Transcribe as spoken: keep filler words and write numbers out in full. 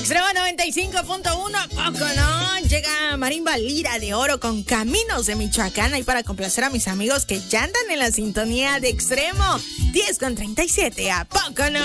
Extremo noventa y cinco punto uno, poco no. Llega Marimba Lira de Oro con Caminos de Michoacán. Ahí para complacer a mis amigos que ya andan en la sintonía de Extremo. diez con treinta y siete, ¿a poco no?